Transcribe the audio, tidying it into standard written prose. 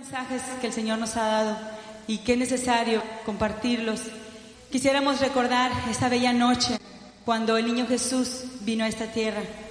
mensajes que el Señor nos ha dado y que es necesario compartirlos. Quisiéramos recordar esa bella noche cuando el niño Jesús vino a esta tierra.